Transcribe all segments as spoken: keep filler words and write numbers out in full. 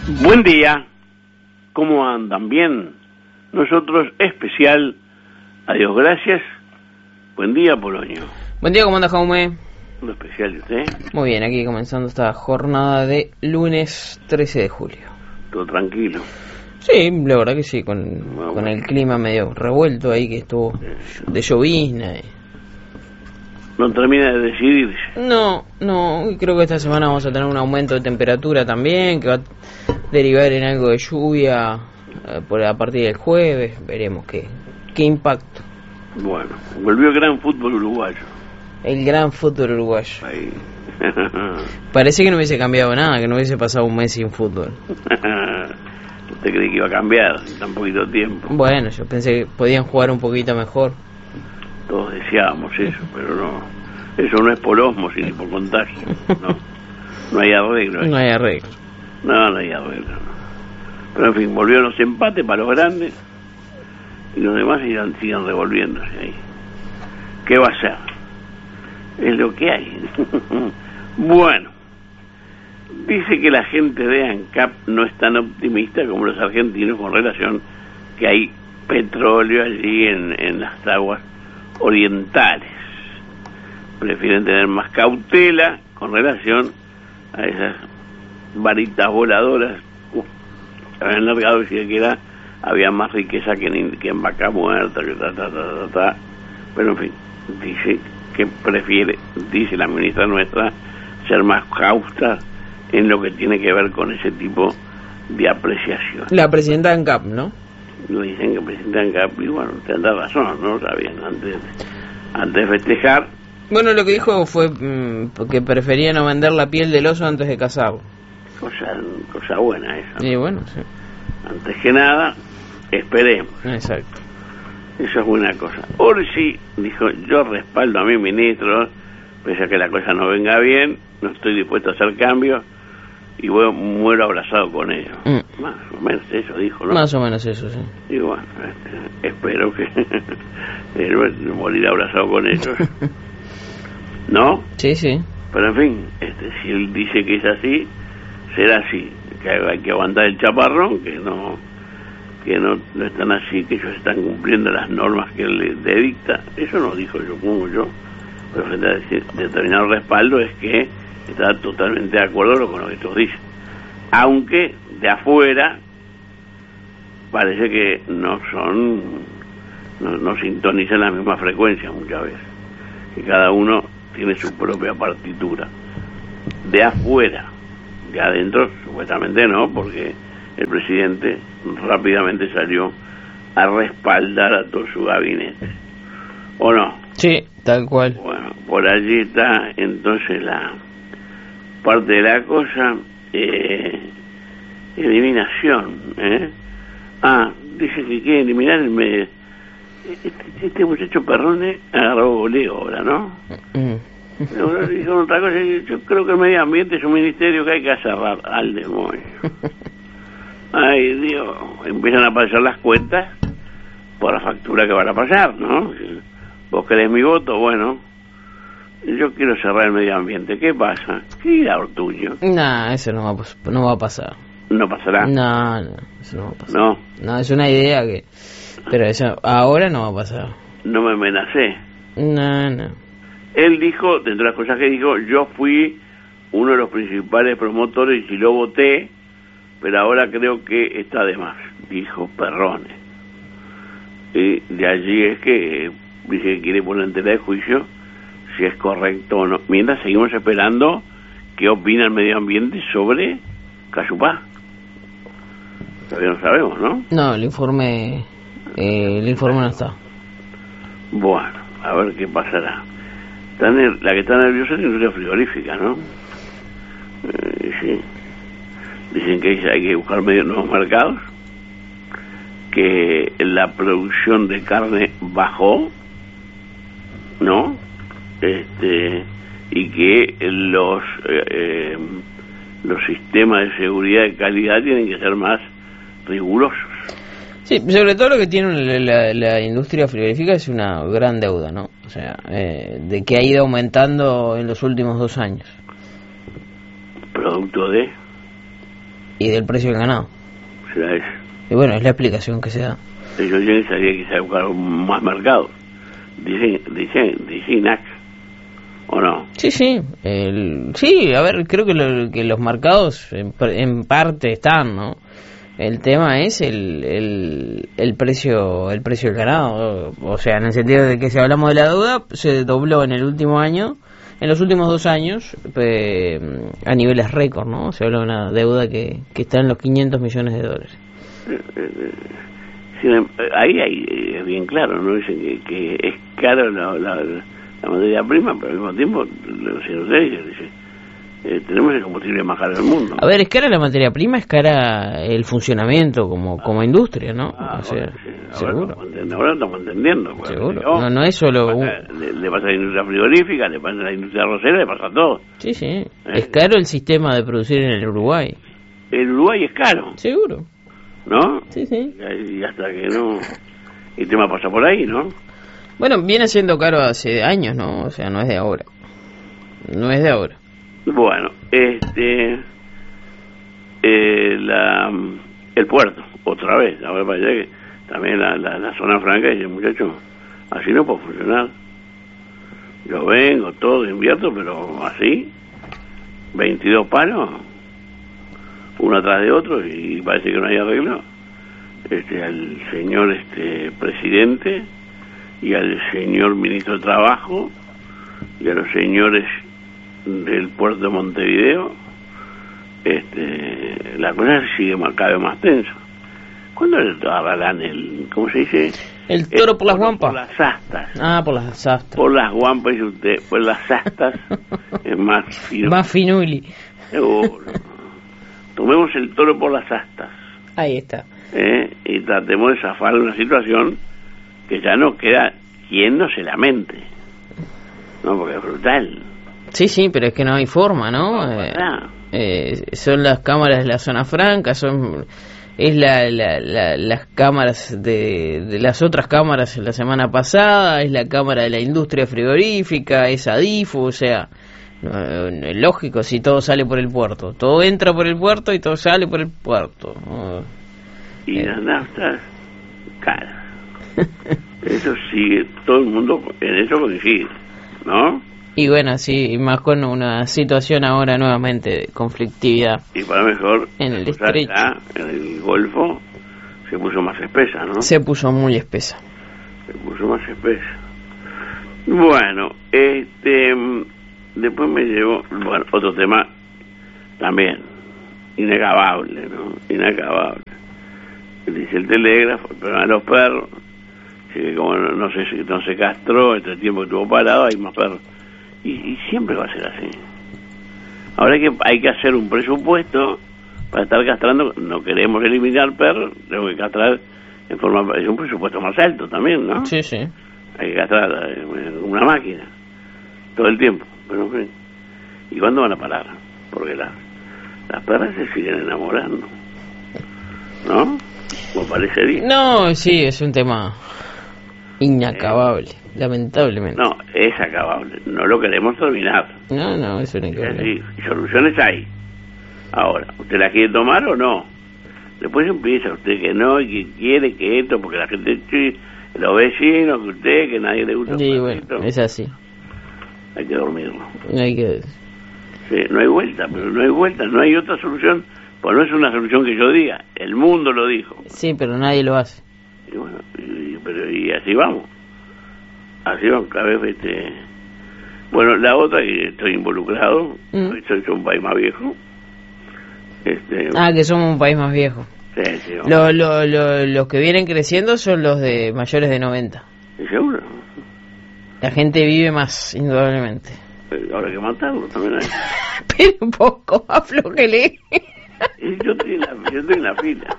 Buen día, ¿cómo andan? ¿Bien? Nosotros especial, adiós, gracias. Buen día, Polonio. Buen día, ¿cómo anda, Jaume? Lo especial de usted. Muy bien, aquí comenzando esta jornada de lunes trece de julio. Todo tranquilo. Sí, la verdad que sí, con, Bueno, con el clima medio revuelto ahí que estuvo de llovizna. Y... No termina de decidirse. No, no, creo que esta semana vamos a tener un aumento de temperatura también, que va a derivar en algo de lluvia eh, por a partir del jueves. Veremos qué, qué impacto. Bueno, volvió el gran fútbol uruguayo. El gran fútbol uruguayo. Ahí. Parece que no hubiese cambiado nada, que no hubiese pasado un mes sin fútbol. ¿Usted cree que iba a cambiar en tan poquito tiempo? Bueno, yo pensé que podían jugar un poquito mejor. Todos deseábamos eso, pero no. Eso no es por ósmosis ni por contagio. No, no hay arreglo. No hay arreglo. No, no hay arreglo. No. Pero en fin, volvieron los empates para los grandes y los demás sigan, sigan revolviéndose ahí. ¿Qué va a ser? Es lo que hay. Bueno, dice que la gente de ANCAP no es tan optimista como los argentinos con relación que hay petróleo allí en, en las aguas orientales. Prefieren tener más cautela con relación a esas varitas voladoras. Uf, habían largado y siquiera había más riqueza que en, que en vaca muerta, que ta, ta, ta, ta, ta. Pero en fin, dice que prefiere, dice la ministra nuestra, ser más cauta en lo que tiene que ver con ese tipo de apreciación. La presidenta de ANCAP, ¿no? Lo dicen que presidenta ANCAP, y bueno, tendrá razón, ¿no? Sabían, antes, antes de festejar. Bueno, lo que dijo fue mmm, que prefería no vender la piel del oso antes de cazarlo. Cosa, cosa buena esa, ¿no? Y bueno, sí. Antes que nada, esperemos. Exacto. Eso es buena cosa. Orsi dijo, yo respaldo a mi ministro, pese a que la cosa no venga bien, no estoy dispuesto a hacer cambios y bueno, muero abrazado con ellos. Mm. Más o menos eso dijo, ¿no? Más o menos eso, sí. Y bueno, este, espero que morir abrazado con ellos. ¿No? Sí, sí. Pero en fin, este, si él dice que es así, será así. Que hay que aguantar el chaparrón, que no que no, no están así, que ellos están cumpliendo las normas que él le dicta. Eso no dijo yo, como yo. Pero frente a decir, determinado respaldo es que está totalmente de acuerdo con lo que estos dicen. Aunque de afuera parece que no son, no, no sintonizan la misma frecuencia muchas veces. Que cada uno tiene su propia partitura. De afuera, de adentro supuestamente no, porque el presidente rápidamente salió a respaldar a todo su gabinete. ¿O no? Sí, tal cual. Bueno, por allí está entonces la parte de la cosa. eh, eliminación, ¿eh? Ah, dice que quiere eliminar el medio. Este, este muchacho Perrone agarró goleo ahora, ¿no? Pero dijo otra cosa, yo creo que el medio ambiente es un ministerio que hay que cerrar al demonio. Ay, Dios, empiezan a pasar las cuentas por la factura que van a pasar, ¿no? Vos querés mi voto, bueno, yo quiero cerrar el medio ambiente, ¿qué pasa? ¿Qué irá Ortuño? No, eso no va, a, no va a pasar. ¿No pasará? No, no, eso no va a pasar. No. No, es una idea que... Pero eso ahora no va a pasar. No me amenacé. No, no. Él dijo, dentro de las cosas que dijo, yo fui uno de los principales promotores y lo voté, pero ahora creo que está de más, dijo Perrone. Y de allí es que dice que quiere poner en tela de juicio si es correcto o no. Mientras seguimos esperando qué opina el medio ambiente sobre Cayupá. Todavía no sabemos, ¿no? No, el informe, eh, el informe no está. Bueno, a ver qué pasará. Está ner- la que está nerviosa es la industria frigorífica, ¿no? Eh, sí. Dicen que hay que buscar medios nuevos mercados, que la producción de carne bajó, ¿no? Este, y que los eh, eh, los sistemas de seguridad y calidad tienen que ser más rigurosos. Sí, sobre todo lo que tiene la, la, la industria frigorífica es una gran deuda, ¿no? O sea, eh, de que ha ido aumentando en los últimos dos años. Producto de... y del precio del ganado. Será eso. Y bueno, es la explicación que se da. Ellos tienen que salir quizá a buscar más mercados. Dicen, dicen, dicen I N A C, ¿o no? Sí, sí. El, sí, a ver, creo que, lo, que los mercados en, en parte están, ¿no? El tema es el, el, el precio el precio del ganado. O sea, en el sentido de que si hablamos de la deuda, se dobló en el último año, en los últimos dos años, eh, a niveles récord, ¿no? Se habla de una deuda que, que está en los quinientos millones de dólares. Eh, eh, sí, ahí hay, es bien claro, ¿no? Dicen que, que es caro la, la, la materia prima, pero al mismo tiempo, los industriales dicen, eh, tenemos el combustible más caro del mundo. A ver, es cara la materia prima, es cara el funcionamiento como, como industria, ¿no? Ah, o sea, ahora, sí. ahora seguro. Estamos, ahora estamos entendiendo. Pues, seguro. ¿no? No, no es solo... Un... Le, le pasa a la industria frigorífica, le pasa a la industria arrocera, le pasa a todo. Sí, sí. Eh. Es caro el sistema de producir en el Uruguay. El Uruguay es caro. Seguro. ¿No? Sí, sí. Y hasta que no... El tema pasa por ahí, ¿no? Bueno, viene siendo caro hace años, ¿no? O sea, no es de ahora. No es de ahora. Bueno, este... Eh, la, el puerto, otra vez. Ahora parece que también la, la, la zona franca dice, muchachos, así no puede funcionar. Yo vengo, todo, invierto, pero así, veintidós palos, uno atrás de otro, y parece que no hay arreglo. Este, al señor este presidente y al señor ministro de Trabajo y a los señores del puerto de Montevideo, este, la cosa sigue más, cada vez más tensa. ¿Cuándo le agarrarán el, cómo se dice? El toro el, por las guampas. Por las astas. Ah, por las astas. Por las guampas, dice usted, por las astas es más fino. Más finuli. Seguro. Tomemos el toro por las astas. Ahí está. ¿Eh? Y tratemos de zafar una situación que ya no queda quien no se lamente, no, porque es brutal. Sí, sí, pero es que no hay forma, ¿no? no eh, eh, son las cámaras de la zona franca, son es la, la, la las cámaras de, de las otras cámaras la semana pasada, es la cámara de la industria frigorífica, es Adifu, o sea, no, no, lógico si todo sale por el puerto, todo entra por el puerto y todo sale por el puerto, ¿no? Y las naftas caras. Eso sigue, todo el mundo en eso coincide, ¿no? Y bueno, sí, más con una situación ahora nuevamente de conflictividad. Y para mejor, en el estrecho, en el Golfo, se puso más espesa, ¿no? Se puso muy espesa. Se puso más espesa. Bueno, este, después me llevó, bueno, otro tema también, inacabable, ¿no? Inacabable. Dice el telégrafo, el problema de los perros, que como no, no, se, no se castró, este tiempo que estuvo parado, hay más perros. Y, y siempre va a ser así. Ahora hay que, hay que hacer un presupuesto para estar castrando. No queremos eliminar perros, tenemos que castrar en forma... Es un presupuesto más alto también, ¿no? Sí, sí. Hay que castrar una máquina todo el tiempo. Pero, en fin. ¿Y cuándo van a parar? Porque las, las perras se siguen enamorando, ¿no? ¿Cómo parecería? No, sí, es un tema inacabable, eh, lamentablemente. No, es acabable, no lo queremos terminar. No, no, eso no es decir, soluciones hay. Ahora, ¿usted la quiere tomar o no? Después empieza usted que no, y que quiere que esto, porque la gente, los vecinos, que usted, que nadie le gusta. Sí, bueno, es así. Hay que dormirlo. Hay que... Sí, no hay vuelta, pero no hay vuelta, no hay otra solución. Pues no es una solución que yo diga, el mundo lo dijo. Sí, pero nadie lo hace. Y bueno, y, pero, y así vamos. Así vamos, cada vez este... Bueno, la otra que estoy involucrado, mm. soy, soy un país más viejo. Este, ah, que somos un país más viejo. Sí, sí. Lo, lo, lo, los que vienen creciendo son los de mayores de noventa. ¿Seguro? La gente vive más, indudablemente. Pero ahora hay que matarlo también hay. Pero un poco, aflójele. Yo estoy en la, yo estoy en la fila.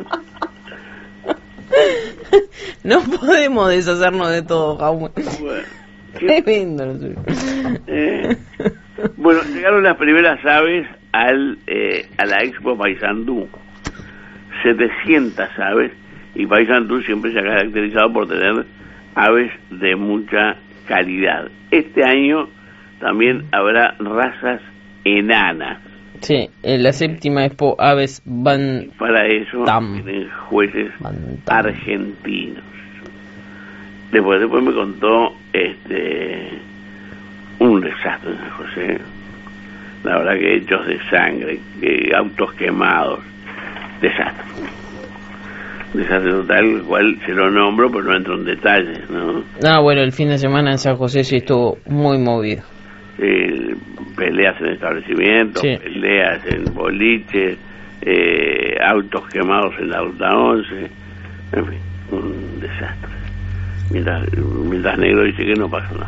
No podemos deshacernos de todo, Jaume. Bueno, tremendo. Eh, bueno, llegaron las primeras aves al eh, a la Expo Paysandú. setecientas aves, y Paysandú siempre se ha caracterizado por tener aves de mucha calidad. Este año también habrá razas enanas. Sí, en la séptima Expo Aves Van Para eso Tam. tienen jueces Van Tam. argentinos. Después, después me contó este un desastre en San José. La verdad que hechos de sangre, que autos quemados, desastre. Desastre total, el cual se lo nombro, pero no entro en detalles, ¿no? Ah, bueno, el fin de semana en San José sí estuvo muy movido. Eh, peleas en establecimientos, Sí. peleas en boliches, eh, autos quemados en la ruta once, en fin, un desastre. Mientras, mientras Negro dice que no pasa nada.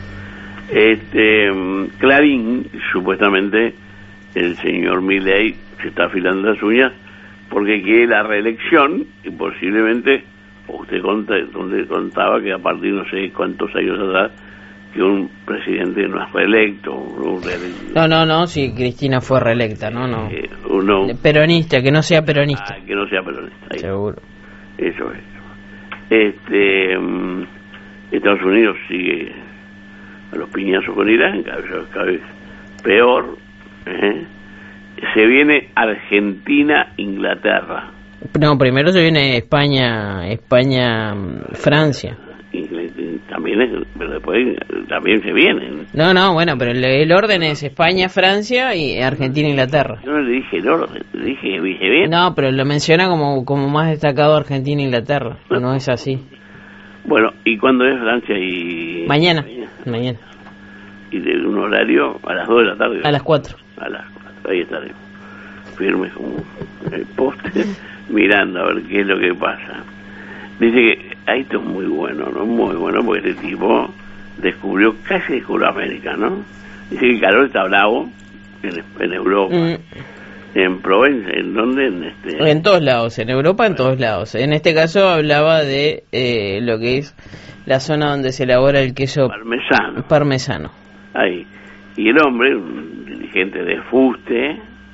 Este, Clarín, supuestamente, el señor Milei se está afilando las uñas porque quiere la reelección y posiblemente, usted conta, donde contaba que a partir no sé cuántos años atrás, que un presidente no es reelecto. Un reelecto No, no, no, sí, Cristina fue reelecta, no, no. eh, uno, Peronista, que no sea peronista. ah, que no sea peronista. Ahí. Seguro. Eso es. Este, um, Estados Unidos sigue a los piñazos con Irán, cada vez, cada vez peor. ¿eh? Se viene Argentina, Inglaterra. No, primero se viene España, España, Francia. También es, pero después también se vienen. No, no, bueno, pero el, el orden es España, Francia y Argentina, Inglaterra. Yo no le dije el orden, le dije que dije bien. No, pero lo menciona como, como más destacado Argentina, Inglaterra. No es así. Bueno, ¿y cuándo es Francia y...? Mañana, mañana. Y de un horario a las dos de la tarde. A las cuatro. A las cuatro, ahí estaremos. Firmes como el poste, mirando a ver qué es lo que pasa. Dice que ahí esto es muy bueno, ¿no? Muy bueno, porque este tipo descubrió, casi descubrió América, ¿no? Dice que el calor está bravo en, en Europa, Mm. en Provenza, ¿en dónde? En este... En todos lados, en Europa en todos lados. En este caso hablaba de eh, lo que es la zona donde se elabora el queso Parmesano. parmesano. Ahí. Y el hombre, un dirigente de fuste,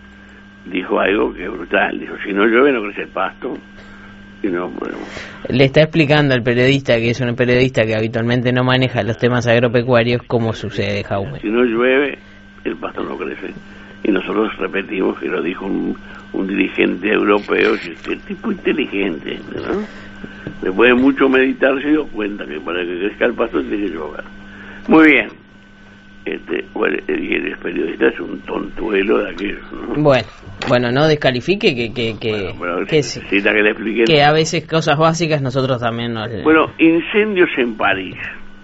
dijo algo que es brutal. Dijo, si no llueve no crece el pasto. Y no podemos. Le está explicando al periodista, que es un periodista que habitualmente no maneja los temas agropecuarios, cómo sucede, Jaume. Si no llueve, el pasto no crece. Y nosotros repetimos que lo dijo un, un dirigente europeo, y qué tipo inteligente, ¿no? Después de mucho meditar se dio cuenta que para que crezca el pasto tiene que llover. Muy bien. Este, bueno, y el periodista es un tontuelo de aquellos, ¿no? Bueno, bueno, no descalifique que que que, Bueno, pero que, necesita que le explique. que a veces cosas básicas nosotros también nos... Bueno, incendios en París.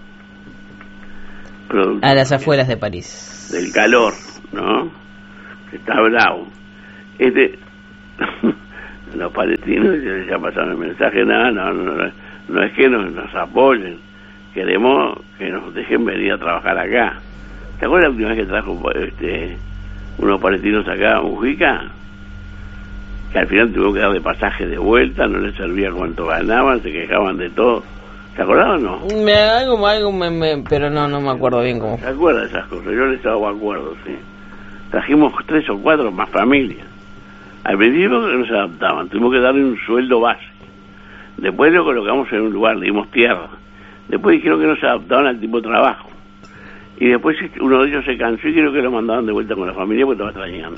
Producto A las afueras de París. del calor, ¿no? Está bravo. Este, los palestinos ya pasaron el mensaje, nada, no, no, no, no es que nos, nos apoyen, queremos que nos dejen venir a trabajar acá. ¿Te acuerdas la última vez que trajo este, unos palestinos acá a Mujica? Que al final tuvieron que darle pasaje de vuelta, no les servía cuánto ganaban, se quejaban de todo. ¿Se acuerdan o no? Me algo, algo, me, me, pero no, no me acuerdo bien cómo. ¿Se acuerdan de esas cosas? Yo les estaba de acuerdo, sí. Trajimos tres o cuatro más familias. Al principio no se adaptaban, tuvimos que darle un sueldo base. Después lo colocamos en un lugar, le dimos tierra. Después dijeron que no se adaptaban al tipo de trabajo. Y después uno de ellos se cansó y creo que lo mandaban de vuelta con la familia porque estaba extrañando.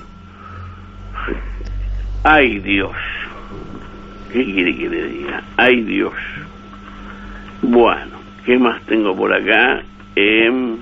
¡Ay, Dios! ¿Qué quiere que le diga? ¡Ay, Dios! Bueno, ¿qué más tengo por acá? Eh,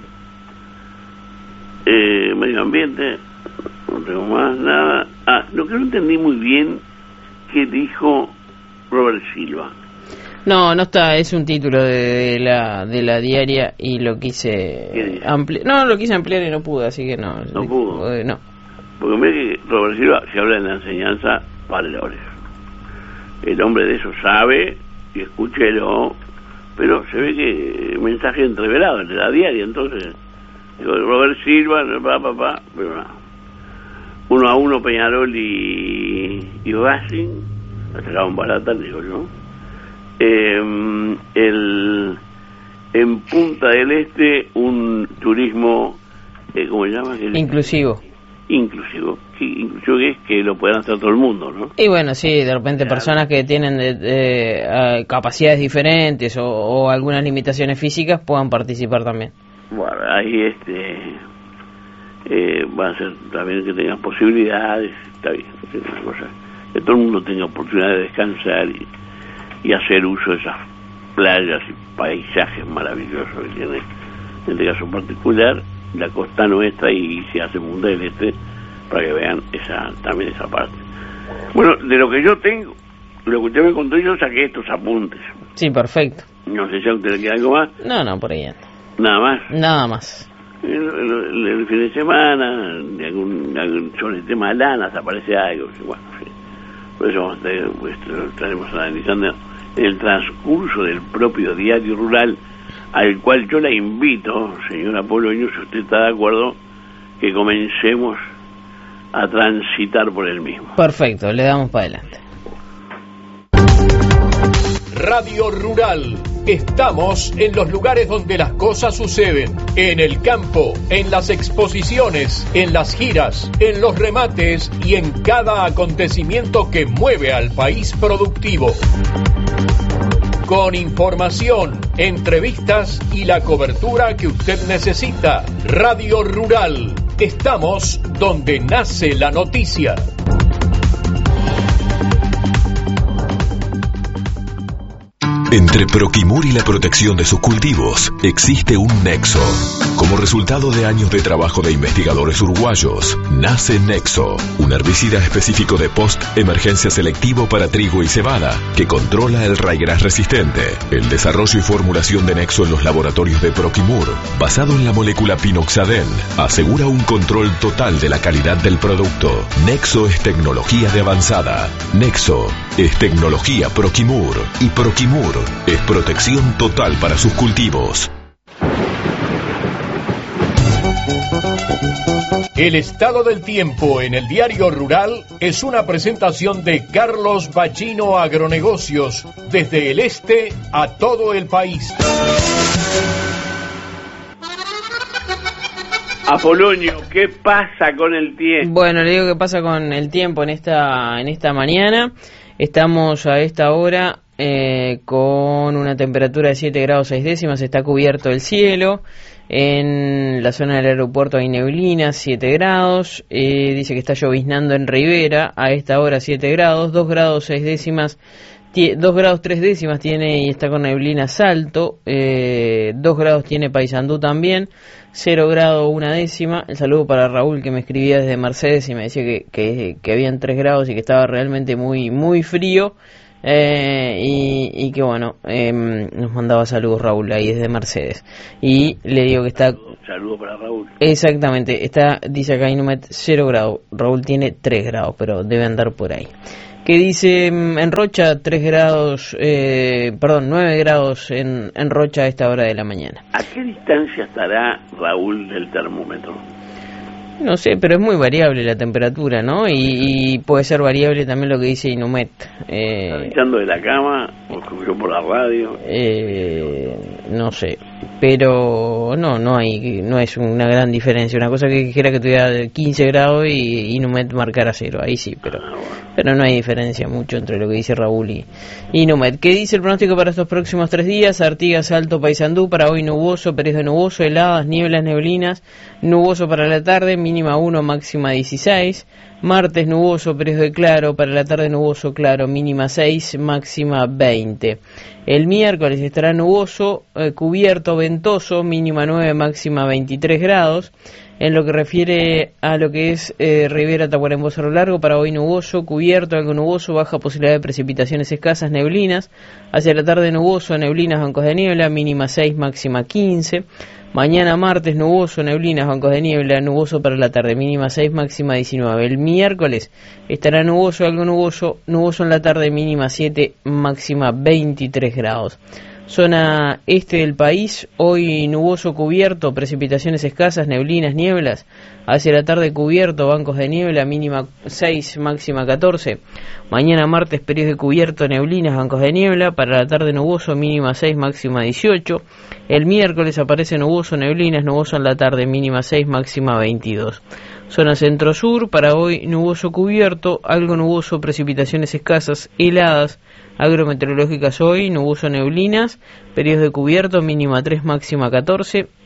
eh, medio ambiente, no tengo más nada. Ah, lo que no entendí muy bien, ¿qué dijo Robert Silva? No, no está, es un título de, de la de la diaria y lo quise ampliar. No, lo quise ampliar y no pude, así que no. No pudo. Eh, no. Porque me que Robert Silva se habla en la enseñanza valores. El hombre de eso sabe y escúchelo, pero se ve que mensaje entreverado en la diaria, entonces digo, Robert Silva, papá, papá, pero no. Uno a uno Peñarol y, y Racing, la sacaban barata, digo yo. Eh, el, en Punta del Este un turismo, eh, ¿cómo se llama? Inclusivo. Inclusivo, que, inclusivo que es que lo puedan hacer todo el mundo, ¿no? Y bueno, sí, de repente claro. Personas que tienen de, de, uh, capacidades diferentes o, o algunas limitaciones físicas puedan participar también. Bueno, ahí este eh, va a ser también que tengas posibilidades, está bien, es una cosa, que todo el mundo tenga oportunidad de descansar y, y hacer uso de esas playas y paisajes maravillosos que tiene, en este caso particular, la costa nuestra y se hace Punta del Este, para que vean esa también esa parte. Bueno, de lo que yo tengo, lo que usted me contó, yo saqué estos apuntes. Sí, perfecto. No sé si a usted le queda algo más. No, no, por ahí anda. Nada más. Nada más. El, el, el fin de semana, de algún, algún, sobre el tema de lanas, aparece algo. Bueno, sí. Por eso vamos a tener, pues, lo estaremos analizando en el transcurso del propio diario rural, al cual yo la invito, señora Poloño, si usted está de acuerdo, que comencemos a transitar por el mismo. Perfecto, le damos para adelante. Radio Rural. Estamos en los lugares donde las cosas suceden. En el campo, en las exposiciones, en las giras, en los remates y en cada acontecimiento que mueve al país productivo. Con información, entrevistas y la cobertura que usted necesita. Radio Rural. Estamos donde nace la noticia. Entre Proquimur y la protección de sus cultivos existe un nexo. Como resultado de años de trabajo de investigadores uruguayos, nace Nexo, un herbicida específico de post-emergencia selectivo para trigo y cebada, que controla el raigras resistente. El desarrollo y formulación de Nexo en los laboratorios de Proquimur, basado en la molécula pinoxadén, asegura un control total de la calidad del producto. Nexo es tecnología de avanzada. Nexo es tecnología Proquimur. Y Proquimur es protección total para sus cultivos. El estado del tiempo en el diario rural es una presentación de Carlos Bachino Agronegocios, desde el este a todo el país. Apolonio, ¿qué pasa con el tiempo? Bueno, le digo qué pasa con el tiempo en esta en esta mañana. Estamos a esta hora eh, con una temperatura de siete grados seis décimas, está cubierto el cielo. En la zona del aeropuerto hay neblina, siete grados. Eh, dice que está lloviznando en Rivera, a esta hora siete grados, dos grados seis décimas. dos grados tres décimas tiene y está con neblina Salto, eh, dos grados tiene Paysandú también, cero grado una décima. El saludo para Raúl, que me escribía desde Mercedes y me decía que, que, que habían tres grados y que estaba realmente muy muy frío, eh, y, y que bueno, eh, nos mandaba saludos Raúl ahí desde Mercedes. Y le digo que está... Saludos para Raúl. Exactamente, está, dice acá Inumet cero grados, Raúl tiene tres grados, pero debe andar por ahí. Que dice en Rocha tres grados, eh, perdón, nueve grados en, en Rocha a esta hora de la mañana. ¿A qué distancia estará Raúl del termómetro? No sé, pero es muy variable la temperatura, ¿no? Y, y puede ser variable también lo que dice Inumet. Eh, ¿Está echando de la cama o escuchó por la radio? Eh, no sé, pero no, no hay, no es una gran diferencia. Una cosa que dijera que tuviera quince grados y Inumet marcara cero, ahí sí, pero, ah, bueno. pero no hay diferencia mucho entre lo que dice Raúl y Inumet. ¿Qué dice el pronóstico para estos próximos tres días? Artigas, Salto, Paysandú, para hoy nuboso, periodo nuboso, heladas, nieblas, neblinas, nuboso para la tarde, mínima uno, máxima dieciséis. Martes nuboso, periodo claro, para la tarde nuboso, claro, mínima seis, máxima veinte. El miércoles estará nuboso, eh, cubierto, ventoso, mínima nueve, máxima veintitrés grados. En lo que refiere a lo que es eh, Rivera, Tacuarembó, Cerro Largo, para hoy nuboso, cubierto, algo nuboso, baja posibilidad de precipitaciones escasas, neblinas. Hacia la tarde nuboso, neblinas, bancos de niebla, mínima seis, máxima quince. Mañana martes nuboso, neblinas, bancos de niebla, nuboso para la tarde, mínima seis, máxima diecinueve. El miércoles estará nuboso, algo nuboso, nuboso en la tarde, mínima siete, máxima veintitrés grados. Zona este del país, hoy nuboso, cubierto, precipitaciones escasas, neblinas, nieblas. Hacia la tarde cubierto, bancos de niebla, mínima seis, máxima catorce. Mañana martes, periodo de cubierto, neblinas, bancos de niebla. Para la tarde nuboso, mínima seis, máxima dieciocho. El miércoles aparece nuboso, neblinas, nuboso en la tarde, mínima seis, máxima veintidós. Zona centro-sur, para hoy nuboso, cubierto, algo nuboso, precipitaciones escasas, heladas. Agrometeorológicas hoy, nuboso, neblinas, periodos de cubierto, mínima tres, máxima catorce.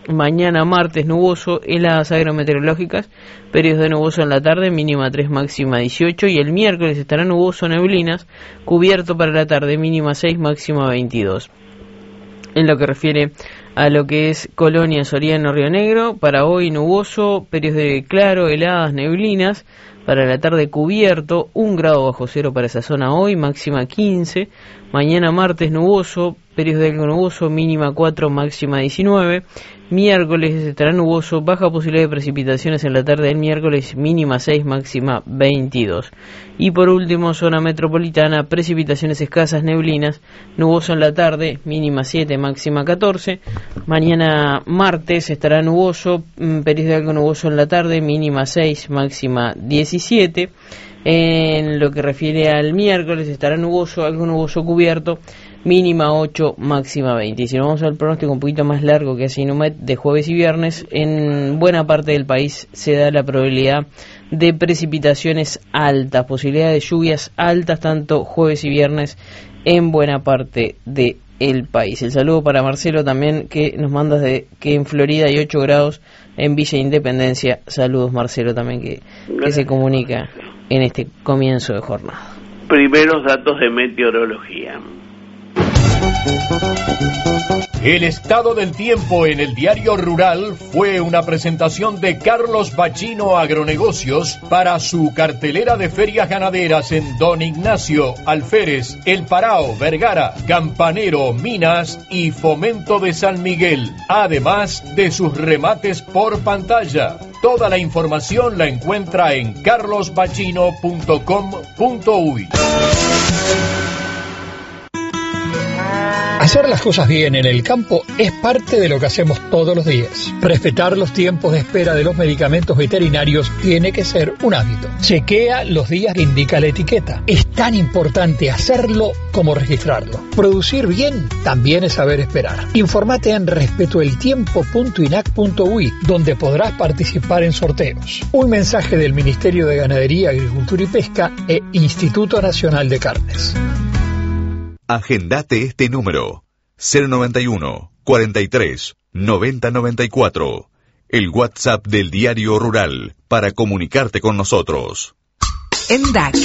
Mañana martes nuboso, heladas agrometeorológicas, periodos de nuboso en la tarde, mínima tres, máxima dieciocho, y el miércoles estará nuboso, neblinas, cubierto para la tarde, mínima seis, máxima veintidós. En lo que refiere a lo que es Colonia, Soriano, Río Negro, para hoy nuboso, periodos de claro, heladas, neblinas, para la tarde cubierto, un grado bajo cero para esa zona hoy, máxima quince. Mañana martes nuboso, periodos de algo nuboso, mínima cuatro, máxima diecinueve. Miércoles estará nuboso, baja posibilidad de precipitaciones en la tarde del miércoles, mínima seis, máxima veintidós. Y por último, zona metropolitana, precipitaciones escasas, neblinas, nuboso en la tarde, mínima siete, máxima catorce. Mañana martes estará nuboso, periodos de algo nuboso en la tarde, mínima seis, máxima diecisiete. En lo que refiere al miércoles estará nuboso, algo nuboso cubierto, mínima ocho, máxima veinte. Y si nos vamos al pronóstico un poquito más largo que hace Inumet de jueves y viernes, en buena parte del país se da la probabilidad de precipitaciones altas, posibilidad de lluvias altas tanto jueves y viernes en buena parte del país. El saludo para Marcelo también, que nos manda de que en Florida hay ocho grados en Villa Independencia. Saludos, Marcelo, también que, que se comunica en este comienzo de jornada. Primeros datos de meteorología. El estado del tiempo en el Diario Rural fue una presentación de Carlos Bachino Agronegocios para su cartelera de ferias ganaderas en Don Ignacio, Alférez, El Parao, Vergara, Campanero, Minas y Fomento de San Miguel, además de sus remates por pantalla. Toda la información la encuentra en carlos bachino punto com punto uy. Hacer las cosas bien en el campo es parte de lo que hacemos todos los días. Respetar los tiempos de espera de los medicamentos veterinarios tiene que ser un hábito. Chequea los días que indica la etiqueta. Es tan importante hacerlo como registrarlo. Producir bien también es saber esperar. Infórmate en respeto el tiempo punto inac punto uy, donde podrás participar en sorteos. Un mensaje del Ministerio de Ganadería, Agricultura y Pesca e Instituto Nacional de Carnes. Agendate este número, cero noventa y uno, cuarenta y tres, noventa noventa y cuatro, el WhatsApp del Diario Rural, para comunicarte con nosotros. En D A C